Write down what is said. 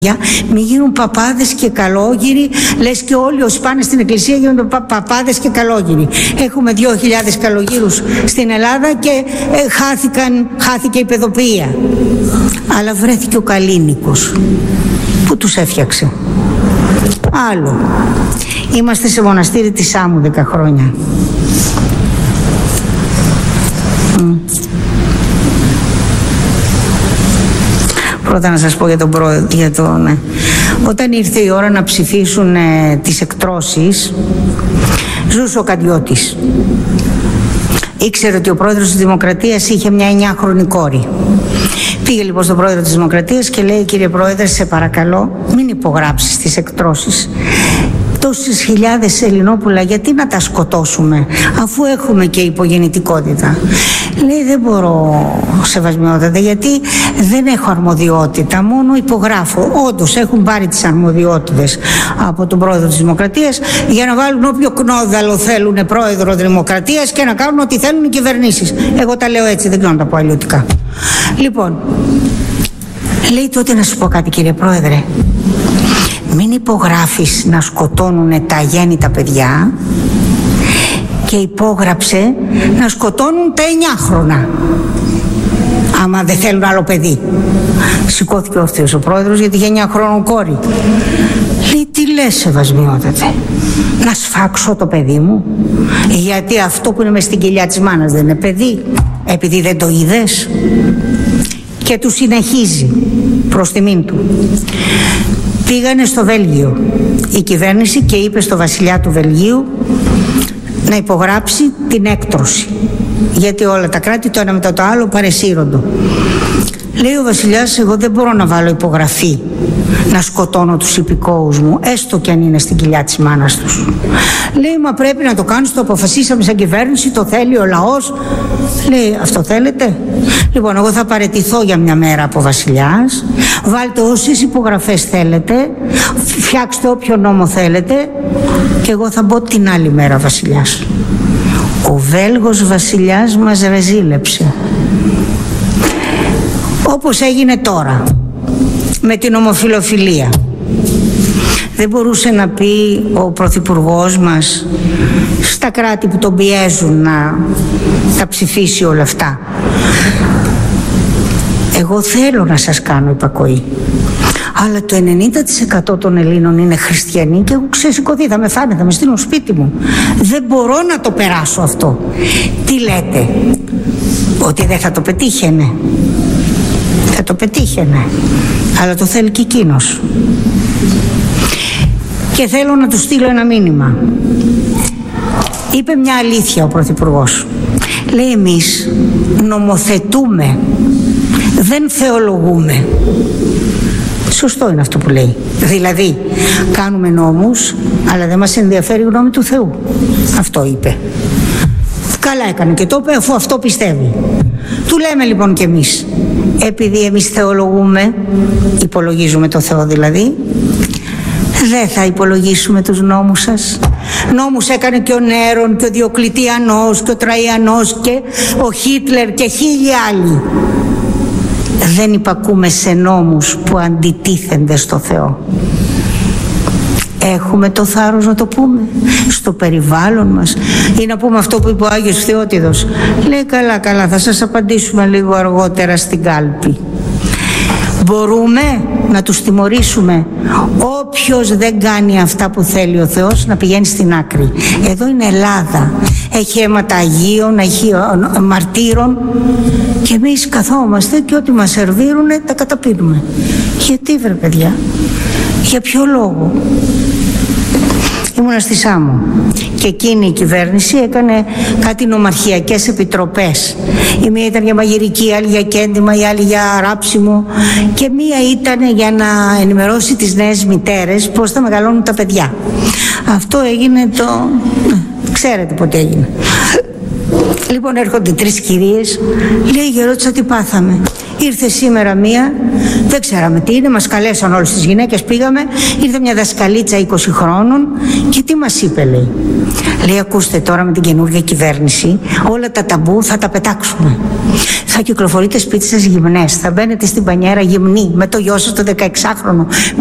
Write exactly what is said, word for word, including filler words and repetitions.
Μην γίνουν παπάδες και καλόγυροι, λες και όλοι όσοι πάνε στην εκκλησία γίνονται πα, παπάδες και καλόγυροι. Έχουμε δύο χιλιάδες καλογύρους στην Ελλάδα και ε, χάθηκαν, χάθηκε η παιδοποιία. Αλλά βρέθηκε ο Καλίνικος που τους έφτιαξε. Άλλο. Είμαστε σε μοναστήρι της Σάμου δέκα χρόνια. Πρώτα να σας πω για τον πρόεδρο, για το, ναι. Όταν ήρθε η ώρα να ψηφίσουν ε, τις εκτρώσεις, ζούσε ο Καντιώτης. Ήξερε ότι ο πρόεδρος της Δημοκρατίας είχε μια εννιάχρονη κόρη. Πήγε λοιπόν στον πρόεδρο της Δημοκρατίας και λέει: κύριε πρόεδρε, σε παρακαλώ μην υπογράψεις τις εκτρώσεις. Τόσες χιλιάδες Ελληνόπουλα γιατί να τα σκοτώσουμε αφού έχουμε και υπογεννητικότητα. Λέει: δεν μπορώ, σεβασμιότατα, γιατί δεν έχω αρμοδιότητα, μόνο υπογράφω. Όντως έχουν πάρει τις αρμοδιότητες από τον πρόεδρο της Δημοκρατίας για να βάλουν όποιο κνόδαλο θέλουν πρόεδρο Δημοκρατίας και να κάνουν ό,τι θέλουν οι κυβερνήσεις. Εγώ τα λέω έτσι, δεν ξέρω να τα πω αλλιωτικά. Λοιπόν, λέει τότε να σου πω κάτι, κύριε πρόεδρε. Μην υπογράφεις να σκοτώνουν τα αγέννητα παιδιά και υπόγραψε να σκοτώνουν τα εννιάχρονα άμα δεν θέλουν άλλο παιδί. Σηκώθηκε όρθιος ο πρόεδρος γιατί είχε εννιά χρόνων κόρη. Λέει: τι λες, σεβασμιότατε, να σφάξω το παιδί μου γιατί αυτό που είναι μες στην κοιλιά της μάνας δεν είναι παιδί, επειδή δεν το είδες? Και του συνεχίζει προς τιμήν του. Πήγανε στο Βέλγιο η κυβέρνηση και είπε στο βασιλιά του Βελγίου να υπογράψει την έκτρωση, γιατί όλα τα κράτη το ένα μετά το άλλο παρεσύροντο. Λέει ο βασιλιάς: εγώ δεν μπορώ να βάλω υπογραφή να σκοτώνω τους υπηκόους μου, έστω και αν είναι στην κοιλιά της μάνας τους. Λέει: μα πρέπει να το κάνεις, το αποφασίσαμε σαν κυβέρνηση, το θέλει ο λαός. Λέει: αυτό θέλετε? Λοιπόν, εγώ θα παραιτηθώ για μια μέρα από βασιλιάς, βάλτε όσες υπογραφές θέλετε, φτιάξτε όποιο νόμο θέλετε και εγώ θα μπω την άλλη μέρα βασιλιάς. Ο Βέλγος βασιλιάς μας ρεζίλεψε. Όπως έγινε τώρα με την ομοφιλοφιλία. Δεν μπορούσε να πει ο πρωθυπουργός μας στα κράτη που τον πιέζουν να τα ψηφίσει όλα αυτά: εγώ θέλω να σας κάνω υπακοή, αλλά το ενενήντα τοις εκατό των Ελλήνων είναι χριστιανοί και έχουν ξεσηκωθεί, θα με φάνε, θα με στείλουν σπίτι μου. Δεν μπορώ να το περάσω αυτό. Τι λέτε, ότι δεν θα το πετύχαινε? Θα το πετύχαινε, αλλά το θέλει και εκείνος. Και θέλω να του στείλω ένα μήνυμα. Είπε μια αλήθεια ο πρωθυπουργός. Λέει: εμείς νομοθετούμε, δεν θεολογούμε. Σωστό είναι αυτό που λέει. Δηλαδή κάνουμε νόμους, αλλά δεν μας ενδιαφέρει η γνώμη του Θεού. Αυτό είπε. Καλά έκανε και το είπε, αφού αυτό πιστεύει. Του λέμε λοιπόν κι εμείς, επειδή εμείς θεολογούμε, υπολογίζουμε το Θεό δηλαδή, δεν θα υπολογίσουμε τους νόμους σας. Νόμους έκανε και ο Νέρον και ο Διοκλητιανός και ο Τραϊανός και ο Χίτλερ και χίλιοι άλλοι. Δεν υπακούμε σε νόμους που αντιτίθενται στο Θεό. Έχουμε το θάρρος να το πούμε στο περιβάλλον μας ή να πούμε αυτό που είπε ο Άγιος Θεότιδος? Λέει: καλά καλά, θα σας απαντήσουμε λίγο αργότερα στην κάλπη. Μπορούμε να τους τιμωρήσουμε. Όποιος δεν κάνει αυτά που θέλει ο Θεός να πηγαίνει στην άκρη. Εδώ είναι Ελλάδα. Έχει αίματα Αγίων, έχει μαρτύρων και εμείς καθόμαστε και ό,τι μας σερβίρουνε τα καταπίνουμε. Γιατί βρε παιδιά, για ποιο λόγο? Ήμουνα στη Σάμο και εκείνη η κυβέρνηση έκανε κάτι νομαρχιακές επιτροπές. Η μία ήταν για μαγειρική, η άλλη για κέντημα, η άλλη για ράψιμο και μία ήταν για να ενημερώσει τις νέες μητέρες πώς θα μεγαλώνουν τα παιδιά. Αυτό έγινε το... ξέρετε πότε έγινε. Λοιπόν, έρχονται τρεις κυρίες, λέει η γερόντισσα τι πάθαμε. Ήρθε σήμερα μία, δεν ξέραμε τι είναι, μας καλέσαν όλες τις γυναίκες, πήγαμε, ήρθε μια δασκαλίτσα είκοσι χρόνων και τι μας είπε, λέει. Λέει, ακούστε τώρα με την καινούργια κυβέρνηση, όλα τα ταμπού θα τα πετάξουμε. Θα κυκλοφορείτε σπίτι σας γυμνές, θα μπαίνετε στην μπανιέρα γυμνή, με το γιο σας το δεκαεξάχρονο.